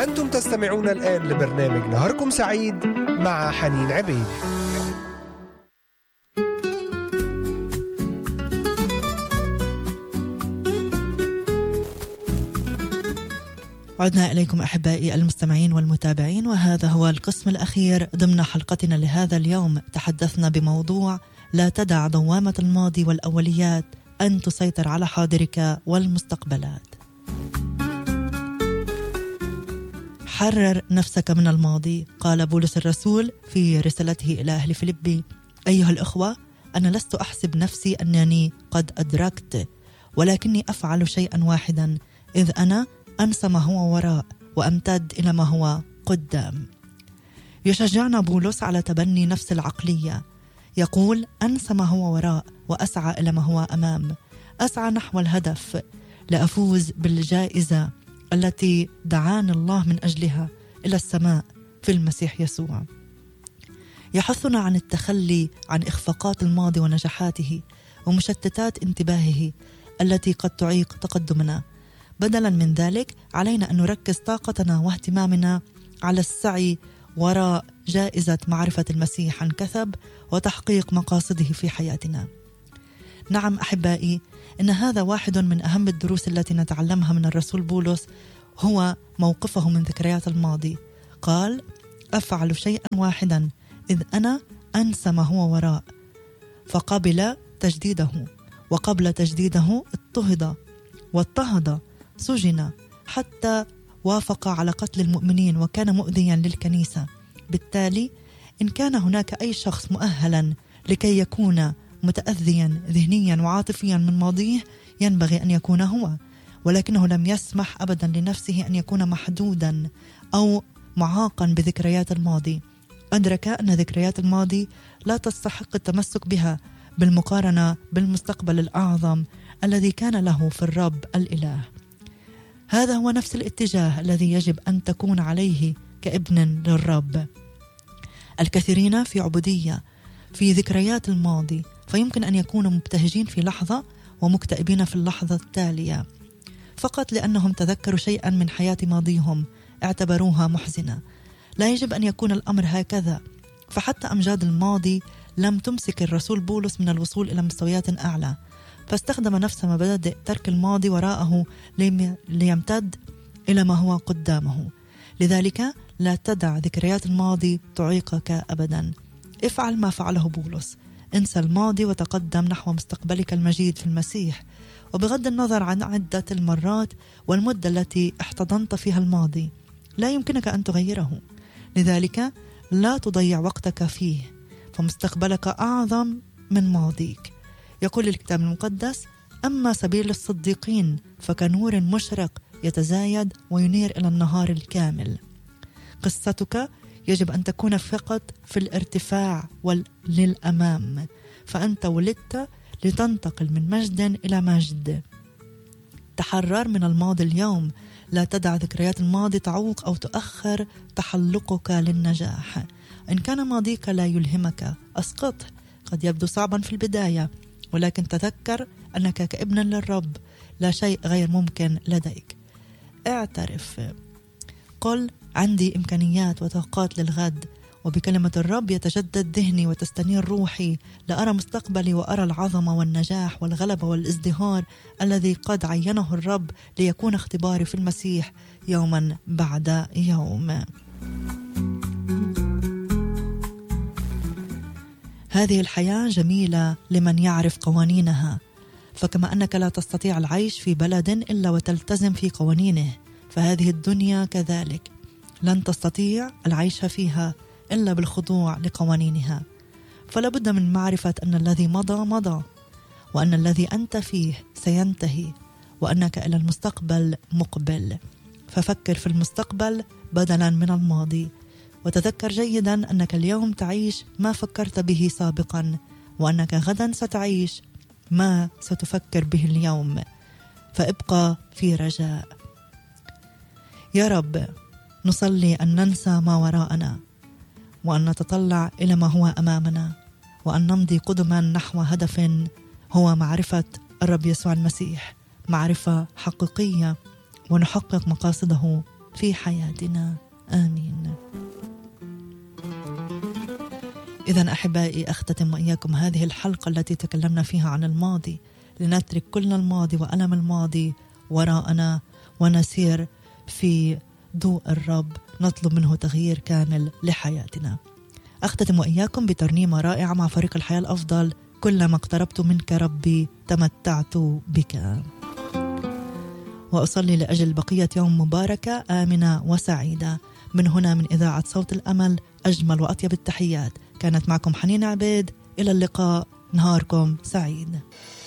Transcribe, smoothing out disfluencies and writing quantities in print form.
أنتم تستمعون الآن لبرنامج نهاركم سعيد مع حنين عبيد. عدنا إليكم أحبائي المستمعين والمتابعين، وهذا هو القسم الأخير ضمن حلقتنا لهذا اليوم. تحدثنا بموضوع لا تدع دوامة الماضي والأوليات أن تسيطر على حاضرك والمستقبلات. حرر نفسك من الماضي. قال بولس الرسول في رسالته إلى أهل فيلبي: أيها الأخوة، أنا لست أحسب نفسي أنني قد أدركت، ولكني أفعل شيئا واحدا، إذ أنا أنسى ما هو وراء وأمتد إلى ما هو قدام. يشجعنا بولس على تبني نفس العقلية. يقول: أنسى ما هو وراء وأسعى إلى ما هو أمام. أسعى نحو الهدف لأفوز بالجائزة التي دعاني الله من أجلها إلى السماء في المسيح يسوع. يحثنا عن التخلي عن إخفاقات الماضي ونجاحاته ومشتتات انتباهه التي قد تعيق تقدمنا. بدلا من ذلك علينا أن نركز طاقتنا واهتمامنا على السعي وراء جائزة معرفة المسيح عن كثب وتحقيق مقاصده في حياتنا. نعم أحبائي، إن هذا واحد من أهم الدروس التي نتعلمها من الرسول بولس، هو موقفه من ذكريات الماضي. قال: أفعل شيئا واحدا، إذ أنا أنسى ما هو وراء. فقبل تجديده، وقبل تجديده واضطهد، سجن، حتى وافق على قتل المؤمنين وكان مؤذيا للكنيسة. بالتالي إن كان هناك أي شخص مؤهلا لكي يكون متأذيا ذهنيا وعاطفيا من ماضيه، ينبغي أن يكون هو، ولكنه لم يسمح أبدا لنفسه أن يكون محدودا أو معاقا بذكريات الماضي. أدرك أن ذكريات الماضي لا تستحق التمسك بها بالمقارنة بالمستقبل الأعظم الذي كان له في الرب الإله. هذا هو نفس الاتجاه الذي يجب أن تكون عليه كابن للرب. الكثيرين في عبودية في ذكريات الماضي، فيمكن أن يكونوا مبتهجين في لحظة ومكتئبين في اللحظة التالية، فقط لأنهم تذكروا شيئا من حياة ماضيهم اعتبروها محزنة. لا يجب أن يكون الأمر هكذا، فحتى أمجاد الماضي لم تمسك الرسول بولس من الوصول إلى مستويات أعلى، فاستخدم نفس مبادئ ترك الماضي وراءه ليمتد إلى ما هو قدامه. لذلك لا تدع ذكريات الماضي تعيقك أبدا. افعل ما فعله بولس، انسى الماضي وتقدم نحو مستقبلك المجيد في المسيح، وبغض النظر عن عدة المرات والمدة التي احتضنت فيها الماضي لا يمكنك أن تغيره. لذلك لا تضيع وقتك فيه، فمستقبلك أعظم من ماضيك. يقول الكتاب المقدس: أما سبيل الصديقين فكنور مشرق يتزايد وينير إلى النهار الكامل. قصتك يجب أن تكون فقط في الارتفاع للأمام، فأنت ولدت لتنتقل من مجد إلى مجد. تحرر من الماضي اليوم. لا تدع ذكريات الماضي تعوق أو تؤخر تحلقك للنجاح. إن كان ماضيك لا يلهمك، أسقطه. قد يبدو صعبا في البداية، ولكن تذكر أنك كابن للرب لا شيء غير ممكن لديك. اعترف، قل: عندي إمكانيات وطاقات للغد، وبكلمة الرب يتجدد ذهني وتستنير روحي لأرى مستقبلي وأرى العظمة والنجاح والغلبة والازدهار الذي قد عينه الرب ليكون اختباري في المسيح يوما بعد يوم. هذه الحياة جميلة لمن يعرف قوانينها، فكما أنك لا تستطيع العيش في بلد إلا وتلتزم في قوانينه، فهذه الدنيا كذلك لن تستطيع العيش فيها إلا بالخضوع لقوانينها. فلا بد من معرفة أن الذي مضى مضى، وأن الذي أنت فيه سينتهي، وأنك إلى المستقبل مقبل. ففكر في المستقبل بدلا من الماضي، وتذكر جيدا أنك اليوم تعيش ما فكرت به سابقا، وأنك غدا ستعيش ما ستفكر به اليوم. فابقى في رجاء. يا رب، نصلي أن ننسى ما وراءنا، وأن نتطلع إلى ما هو أمامنا، وأن نمضي قدما نحو هدف هو معرفة الرب يسوع المسيح، معرفة حقيقية، ونحقق مقاصده في حياتنا. آمين. إذن أحبائي، أختتم وإياكم هذه الحلقة التي تكلمنا فيها عن الماضي، لنترك كل الماضي وألم الماضي وراءنا ونسير في ضوء الرب، نطلب منه تغيير كامل لحياتنا. أختتم وإياكم بترنيمة رائعة مع فريق الحياة الأفضل، كلما اقتربت منك ربي تمتعت بك. وأصلي لأجل بقية يوم مباركة آمنة وسعيدة. من هنا من إذاعة صوت الأمل أجمل وأطيب التحيات، كانت معكم حنين عبيد. إلى اللقاء، نهاركم سعيد.